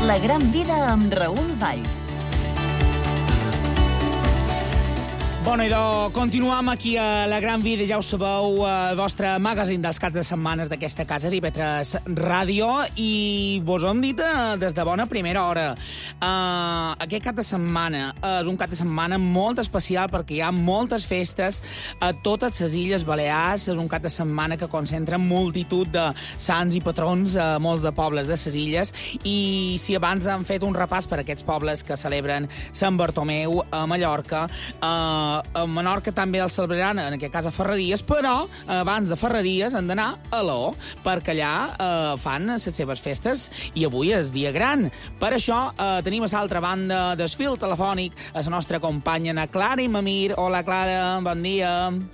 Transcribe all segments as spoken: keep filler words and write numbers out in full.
La gran vida amb Raül Valls. Bona, idò, continuam aquí a La Gran Vida, ja ho sabeu, el vostre magazín dels caps de setmanes d'aquesta casa d'I V tres Ràdio, i vos ho hem dit des de bona primera hora. Uh, aquest cap de setmana és un cap de setmana molt especial perquè hi ha moltes festes a totes les Illes Balears. És un cap de setmana que concentra multitud de sants i patrons a molts de pobles de les illes, i si abans han fet un repàs per aquests pobles que celebren Sant Bartomeu a Mallorca, uh, a Menorca també el celebraran, en aquest cas a Ferreries, però abans de Ferreries han d'anar a Aló, perquè allà eh, fan les seves festes, i avui és dia gran. Per això eh, tenim a l'altra banda del fil telefònic a la nostra companya, na Clara Imamir. Hola, Clara, bon dia.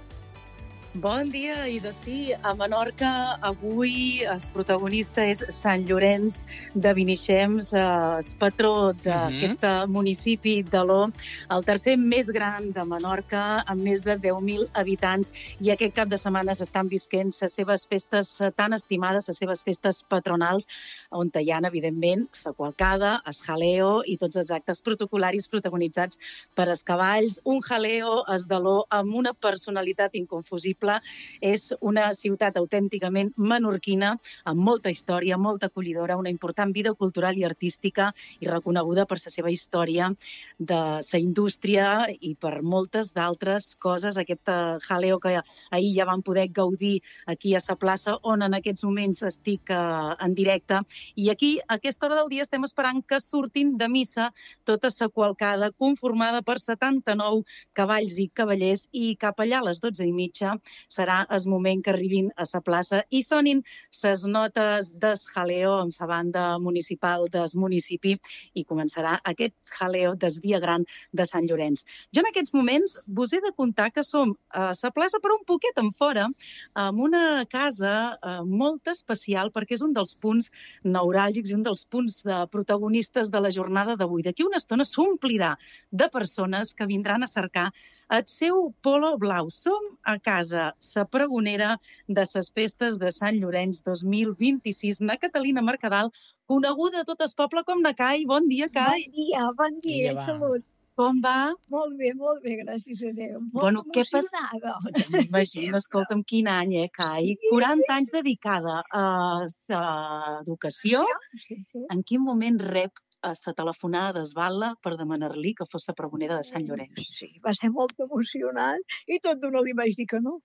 Bon dia, i de sí, a Menorca avui el protagonista és Sant Llorenç de Vinixems, el patró d'aquest uh -huh. municipi d'Aló, el tercer més gran de Menorca, amb més de deu mil habitants, i aquest cap de setmana s'estan visquent les seves festes tan estimades, les seves festes patronals, on hi ha, evidentment, la qualcada, el jaleo i tots els actes protocolaris protagonitzats per els cavalls. Un jaleo, es d'Aló, amb una personalitat inconfusible. És una ciutat autènticament menorquina, amb molta història, molta acollidora, una important vida cultural i artística, i reconeguda per la seva història de la indústria i per moltes d'altres coses. Aquest jaleo que ahir ja vam poder gaudir aquí a la plaça, on en aquests moments estic uh, en directe. I aquí, a aquesta hora del dia, estem esperant que surtin de missa tota la qualcada, conformada per setanta-nou cavalls i cavallers, i cap allà a les dotze i mitja serà el moment que arribin a la plaça i sonin les notes del jaleo amb la banda municipal del municipi, i començarà aquest jaleo del dia gran de Sant Llorenç. Jo en aquests moments vos he de contar que som a la plaça, però un poquet en fora, amb una casa eh, molt especial, perquè és un dels punts neuràlgics i un dels punts de protagonistes de la jornada d'avui. D'aquí una estona s'omplirà de persones que vindran a cercar el seu polo blau. Som a casa, la pregonera de les festes de Sant Llorenç dos mil vint-i-sis, na Catalina Mercadal, coneguda a tot el poble com na Cai. Bon dia, Cai. Bon dia, bon dia, Dia, salut. Com va? Molt bé, molt bé, gràcies a Déu. Molt Bueno, què emocionada. M'imagino, escolta'm, quin any, eh, Cai? Sí, quaranta anys dedicada a l'educació. Sí, sí. En quin moment rep a la telefonada d'Esbala per demanar-li que fos la pregonera de Sant Llorenç? Sí, va ser molt emocionant i tot d'una li vaig dir que no.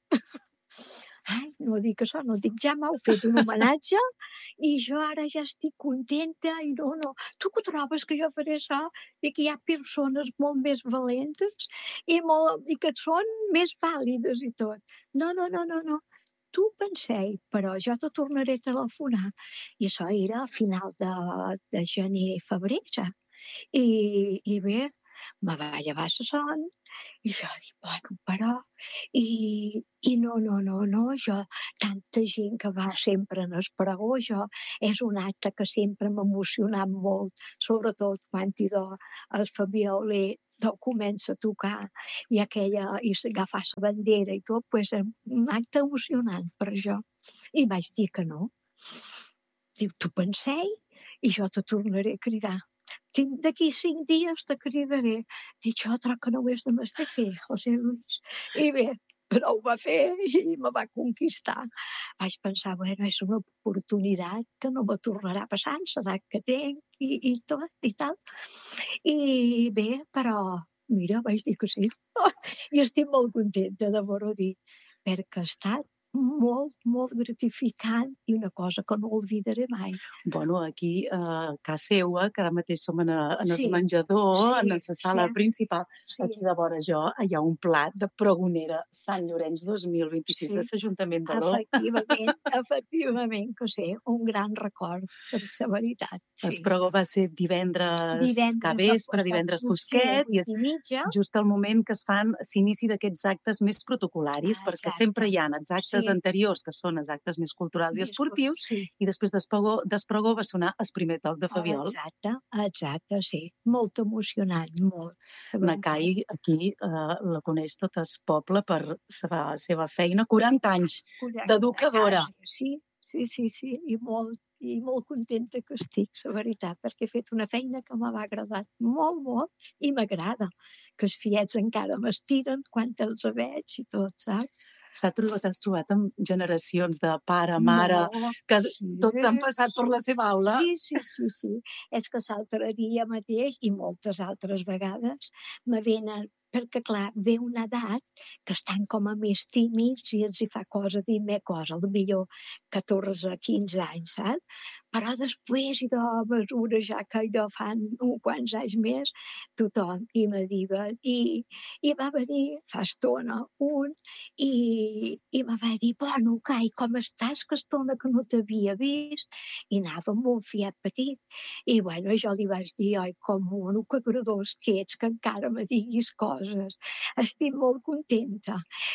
Ai, no dic això, no dic, ja m'heu fet un homenatge i jo ara ja estic contenta i no, no. Tu que trobes que jo faré això? Dic que hi ha persones molt més valentes i, molt, i que són més vàlides i tot. No, no, no, no, no. Tu pensei, però jo te tornaré a telefonar. I això era a final de, de gener, febrer, ja. I, i bé, me va llevar la son, i jo dic, bueno, però... I, i no, no, no, no, jo, tanta gent que va sempre en el pregó, jo, és un acte que sempre m'ha emocionat molt, sobretot quan idò el Fabià Oler comença a tocar i aquella, i agafar la bandera i tot, pues, és un acte emocionant per això. I vaig dir que no. Diu, tu pensei i jo te tornaré a cridar. D'aquí cinc dies te cridaré. Dic, jo troc que no ho és de m'estar fer, José Luis. I bé, però ho va fer i me va conquistar. Vaig pensar, bueno, és una oportunitat que no me tornarà a passar, l'edat que tinc i, i tot i tal. I bé, però, mira, vaig dir que sí. I estic molt contenta de veure-ho dir, perquè ha estat molt, molt gratificant i una cosa que no oblidaré mai. Bueno, aquí a casa seva, que ara mateix som en, a, en Sí, el menjador, sí, en la sala sí. principal, Sí. aquí de vora jo, hi ha un plat de pregonera Sant Llorenç dos mil vint-i-sis Sí. de l'Ajuntament d'Aló. Efectivament, efectivament que sé, un gran record, per la veritat. El Sí. pregó va ser divendres, Divendres que vespre, divendres fosquet, i és i mitja. just el moment que es fan s'inici d'aquests actes més protocolaris, Ah, perquè exacte. sempre hi ha els actes Sí. anteriors, que són els actes més culturals i Més esportius, Sí. i després d'espregó d'espregó va sonar el primer toc de Oh, Fabiol. exacte, exacte, sí. Molt emocionant, molt. la Na veritat. Cai, aquí eh, la coneix tot el poble per la seva feina. quaranta anys Correcte. d'educadora. Sí, sí, sí, sí, i molt, i molt contenta que estic, la veritat, perquè he fet una feina que m'ha agradat molt, molt, i m'agrada, que els fiets encara m'estiren quan els veig i tot, saps? S'ha trobat, has trobat amb generacions de pare, mare, No, que sí. tots han passat per la seva aula. Sí, sí, sí, sí. És que l'altre dia mateix, i moltes altres vegades, me venen, perquè clar, ve una edat que estan com a més tímids i els hi fa cosa dir més cosa, potser catorze, quinze anys, saps? Però després, i de mesura ja que allò fan uns quants anys més, tothom, i me diuen, i, i va venir fa estona un, i, i me va dir, bueno, Cai, com estàs, que estona que no t'havia vist? I anava amb un fiat petit. I bueno, jo li vaig dir, oi, com un que gradós que ets, que encara me diguis coses. Estic molt contenta.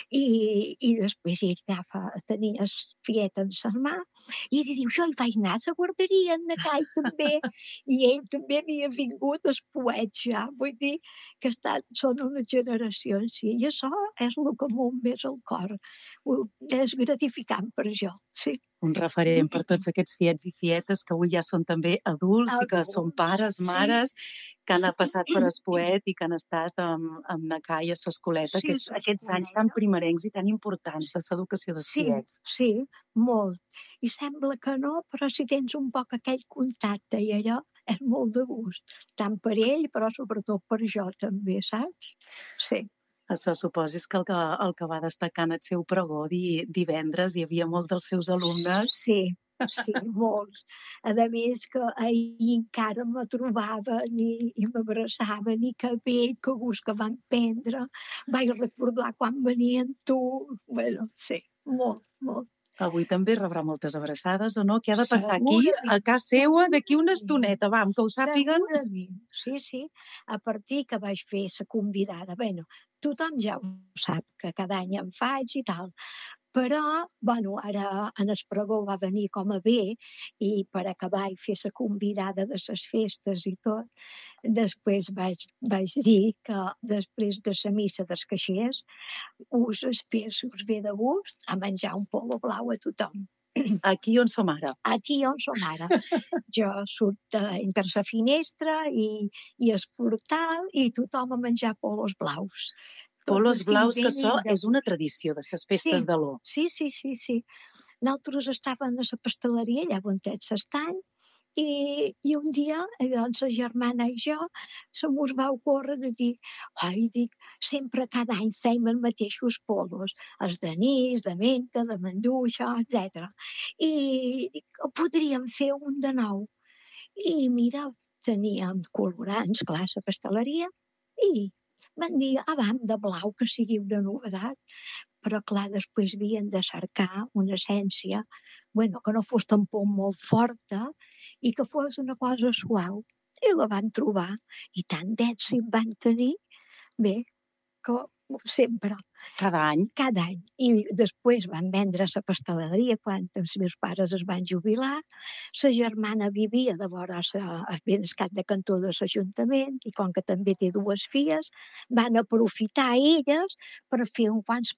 I, i després ell agafa, tenia el fiet en sa mà, i ell diu, jo hi vaig anar a la guarderia, en Cai també, i ell també havia vingut els poets ja, vull dir que estan, són unes generacions, sí, i això és el que m'ho més al cor. És gratificant per jo, sí. Un referent per tots aquests fiets i fietes que avui ja són també adults Adult. i que són pares, mares, sí. que han passat per Espoet i que han estat amb, amb Nacai a l'escoleta, sí, que és aquests anys tan primerencs i tan importants de l'educació dels sí, fiets. Sí, molt. I sembla que no, però si tens un poc aquell contacte i allò és molt de gust. Tant per ell, però sobretot per jo també, saps? Sí. Això suposes que el, que el que va destacar en el seu pregó di, divendres hi havia molts dels seus alumnes. Sí, sí, molts. A més que ahir encara me trobaven i, i m'abraçaven i que bé, que gust que van prendre. Vaig recordar quan venien tu. Bueno, sí, molt, molt. Avui també rebrà moltes abraçades, o no? Què ha de passar aquí, a casa seua, d'aquí una estoneta, vam, que ho sàpiguen? Segurament, sí, sí. A partir que vaig fer la convidada, bueno, tothom ja ho sap, que cada any en faig i tal. Però, bueno, ara en el pregó va venir com a bé i per acabar i fer la convidada de les festes i tot, després vaig, vaig dir que després de la missa dels caixers us espero, si us ve de gust, a menjar un polo blau a tothom. Aquí on som ara? Aquí on som ara. Jo surt entre la finestra i, i el portal i tothom a menjar polos blaus. Polos blaus, que això és una tradició de les festes sí, de l'O. Sí, sí, sí, sí. Nosaltres estàvem a la pasteleria, allà on ets l'estany, i, i un dia, doncs, la germana i jo, se mos va ocórrer de dir, oi, dic, sempre cada any feim els mateixos polos, els d'anís, de menta, de manduixa, etcètera. I dic, podríem fer un de nou. I mira, teníem colorants, clar, la pasteleria, i van dir, abans de blau, que sigui una novedat, però clar, després havien de cercar una essència, bueno, que no fos tampoc molt forta i que fos una cosa suau. I la van trobar, i tant d'èxit van tenir, bé, que sempre. Cada any? Cada any. I després van vendre la pasteleria quan els meus pares es van jubilar. La germana vivia de vora el Benescat de Cantó de l'Ajuntament i com que també té dues filles, van aprofitar elles per fer uns quants